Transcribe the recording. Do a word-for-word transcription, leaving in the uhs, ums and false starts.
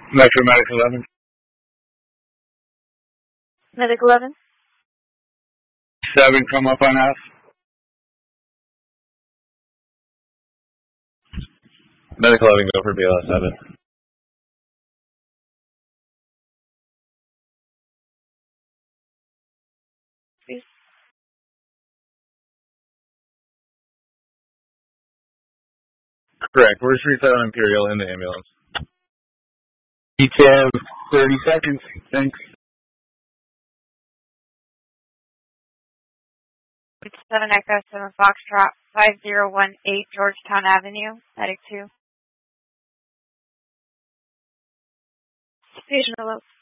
Metro Medic eleven. Medic eleven. seven, come up on us. Medic eleven, go for B L S seven. Please. Correct. We're three seven Imperial in the ambulance. Detail, thirty seconds. Thanks. seven Echo seven Foxtrot five zero one eight Georgetown Avenue, Medic two. Patient alert.